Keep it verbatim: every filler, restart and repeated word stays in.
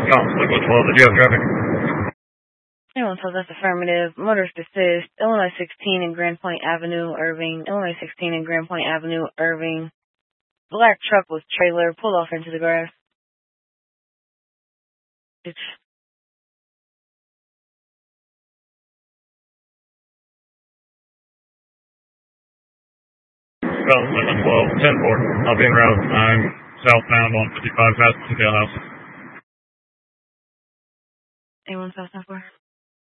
Liquid twelve, did you have traffic? Anyone told that's affirmative. Motorist assist. Illinois sixteen and Grand Point Avenue, Irving. Illinois sixteen and Grand Point Avenue, Irving. Black truck with trailer pulled off into the grass. It's Well, Liquid twelve, ten four. I'll be en route. I'm southbound on fifty-five past the jailhouse. anyone south ten four?